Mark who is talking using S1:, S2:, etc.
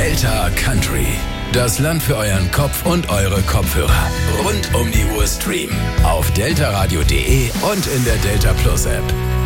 S1: Delta Country. Das Land für euren Kopf und eure Kopfhörer. Rund um die Uhr streamen. Auf deltaradio.de und in der Delta Plus App.